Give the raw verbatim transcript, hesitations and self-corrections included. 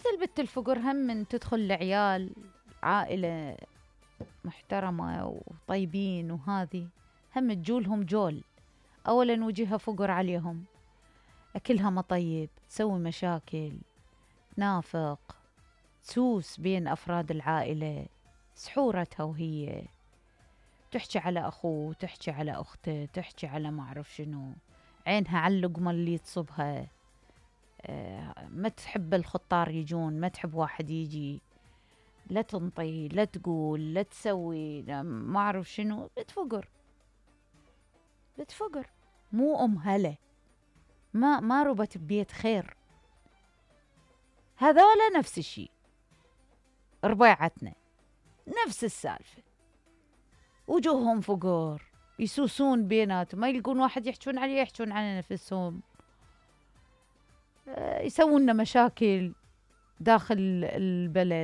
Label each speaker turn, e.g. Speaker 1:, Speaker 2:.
Speaker 1: مثل بنت الفقر هم من تدخل لعيال عائلة محترمة وطيبين، وهذه هم تجولهم جول. أولا وجهها فقر عليهم، أكلها ما طيب، تسوي مشاكل، تنافق، تسوس بين أفراد العائلة، سحورتها وهي تحكي على أخوه، تحكي على أخته، تحكي على ما أعرف شنو، عينها على اللقمة اللي تصبها. أه ما تحب الخطار يجون، ما تحب واحد يجي، لا تنطي، لا تقول، لا تسوي، لا ما أعرف شنو. بتفقر بتفقر مو أم هلا، ما ما ربت ببيت خير. هذولا نفس الشيء، ربيعتنا نفس السالفة، وجوههم فقر، يسوسون بيناتهم، ما يلقون واحد يحجون عليه يحجون على نفسهم. أه يسوون مشاكل داخل البلد.